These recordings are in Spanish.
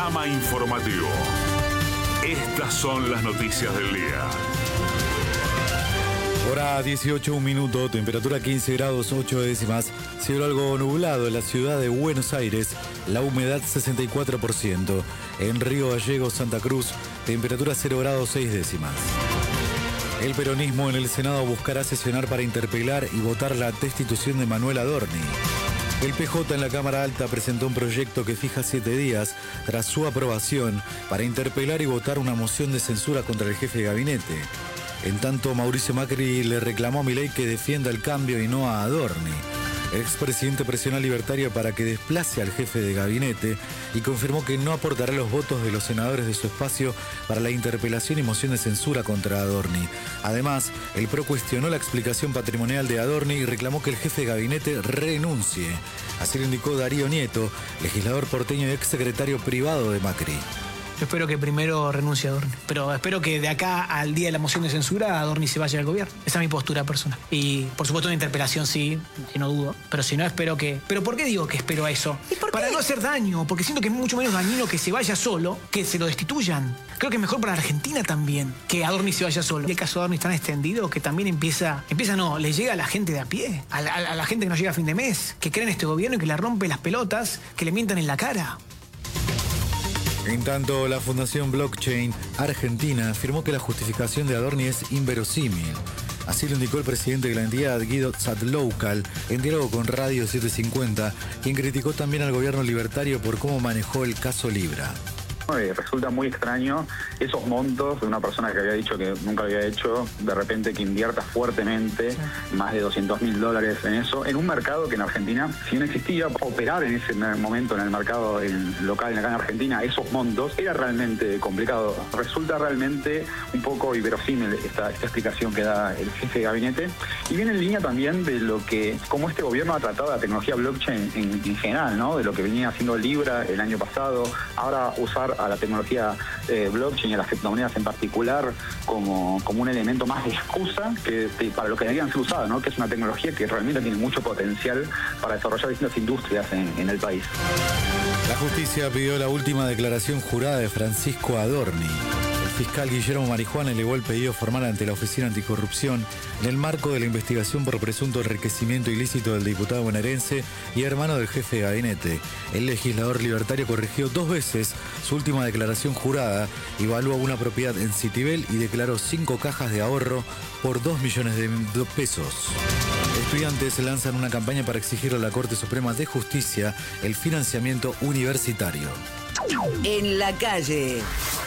Panorama informativo. Estas son las noticias del día. Hora 18, 1 minuto, temperatura 15 grados 8 décimas, cielo algo nublado en la ciudad de Buenos Aires, la humedad 64%. En Río Gallegos, Santa Cruz, temperatura 0 grados 6 décimas. El peronismo en el Senado buscará sesionar para interpelar y votar la destitución de Manuel Adorni. El PJ en la Cámara Alta presentó un proyecto que fija 7 días tras su aprobación para interpelar y votar una moción de censura contra el jefe de gabinete. En tanto, Mauricio Macri le reclamó a Milei que defienda el cambio y no a Adorni. El expresidente presionó al libertario para que desplace al jefe de gabinete y confirmó que no aportará los votos de los senadores de su espacio para la interpelación y moción de censura contra Adorni. Además, el PRO cuestionó la explicación patrimonial de Adorni y reclamó que el jefe de gabinete renuncie. Así lo indicó Darío Nieto, legislador porteño y exsecretario privado de Macri. Yo espero que primero renuncie Adorni, pero espero que de acá al día de la moción de censura Adorni se vaya del gobierno. Esa es mi postura personal. Y por supuesto una interpelación sí, y no dudo, pero si no espero que... ¿Pero por qué digo que espero a eso? Para no hacer daño, porque siento que es mucho menos dañino que se vaya solo, que se lo destituyan. Creo que es mejor para Argentina también que Adorni se vaya solo. El caso de Adorni es tan extendido que también le llega a la gente de a pie, a la gente que no llega a fin de mes, que cree en este gobierno y que le rompe las pelotas, que le mientan en la cara. En tanto, la Fundación Blockchain Argentina afirmó que la justificación de Adorni es inverosímil. Así lo indicó el presidente de la entidad, Guido Zadloukal, en diálogo con Radio 750, quien criticó también al gobierno libertario por cómo manejó el caso Libra. Resulta muy extraño esos montos de una persona que había dicho que nunca había hecho, de repente que invierta fuertemente más de $200.000 en eso, en un mercado que en Argentina, si no existía, operar en ese momento en el mercado local acá en Argentina, esos montos, era realmente complicado. Resulta realmente un poco inverosímil esta explicación que da el jefe de gabinete, y viene en línea también de lo que, como este gobierno ha tratado la tecnología blockchain en general, ¿no? De lo que venía haciendo Libra el año pasado, ahora usar a la tecnología blockchain y a las criptomonedas en particular como un elemento más de excusa que para lo que deberían ser usadas, ¿no? Que es una tecnología que realmente tiene mucho potencial para desarrollar distintas industrias en el país. La justicia pidió la última declaración jurada de Francisco Adorni. El fiscal Guillermo Marijuán elevó el pedido formal ante la Oficina Anticorrupción en el marco de la investigación por presunto enriquecimiento ilícito del diputado bonaerense y hermano del jefe de gabinete. El legislador libertario corrigió 2 veces su última declaración jurada, evaluó una propiedad en Citibel y declaró 5 cajas de ahorro por 2 millones de pesos. Estudiantes lanzan una campaña para exigir a la Corte Suprema de Justicia el financiamiento universitario. En la calle.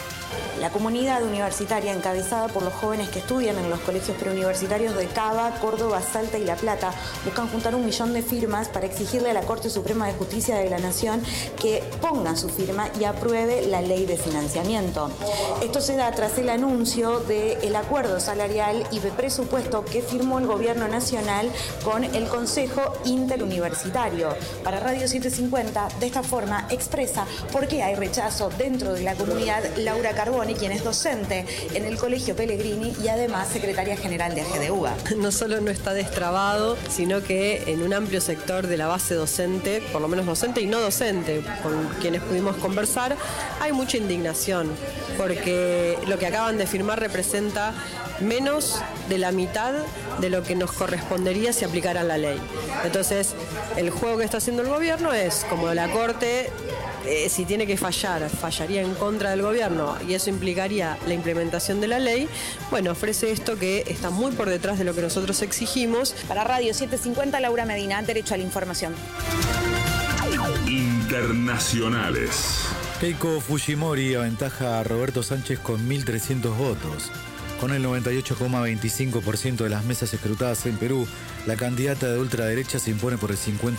La comunidad universitaria encabezada por los jóvenes que estudian en los colegios preuniversitarios de Cava, Córdoba, Salta y La Plata buscan juntar 1 millón de firmas para exigirle a la Corte Suprema de Justicia de la Nación que ponga su firma y apruebe la ley de financiamiento. Esto se da tras el anuncio del acuerdo salarial y de presupuesto que firmó el Gobierno Nacional con el Consejo Interuniversitario. Para Radio 750, de esta forma expresa por qué hay rechazo dentro de la comunidad Laura Carboni, quien es docente en el Colegio Pellegrini y además secretaria general de AGDUBA. No solo no está destrabado, sino que en un amplio sector de la base docente, por lo menos docente y no docente, con quienes pudimos conversar, hay mucha indignación, porque lo que acaban de firmar representa menos de la mitad de lo que nos correspondería si aplicara la ley. Entonces, el juego que está haciendo el gobierno es, como la Corte, si tiene que fallar, fallaría en contra del gobierno y eso implicaría la implementación de la ley, bueno, ofrece esto que está muy por detrás de lo que nosotros exigimos. Para Radio 750, Laura Medina, Derecho a la Información. Internacionales. Keiko Fujimori aventaja a Roberto Sánchez con 1.300 votos. Con el 98,25% de las mesas escrutadas en Perú, la candidata de ultraderecha se impone por el 50%.